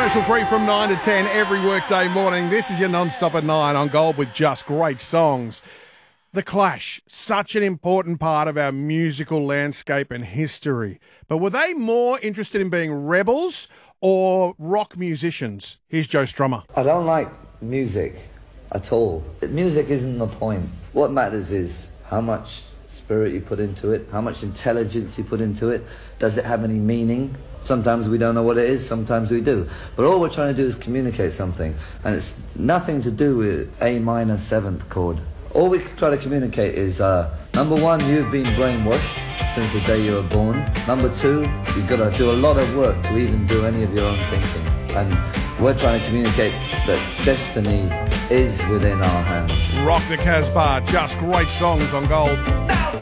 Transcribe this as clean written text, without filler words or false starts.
Commercial free from 9 to 10 every workday morning. This is your non-stop at 9 on Gold with just great songs. The Clash, such an important part of our musical landscape and history. But were they more interested in being rebels or rock musicians? Here's Joe Strummer. I don't like music at all. Music isn't the point. What matters is how much spirit you put into it, how much intelligence you put into it. Does it have any meaning? Sometimes we don't know what it is, sometimes we do. But all we're trying to do is communicate something. And it's nothing to do with A minor 7th chord. All we try to communicate is, number one, you've been brainwashed since the day you were born. Number two, you've got to do a lot of work to even do any of your own thinking. And we're trying to communicate that destiny is within our hands. Rock the Casbah, just great songs on Gold.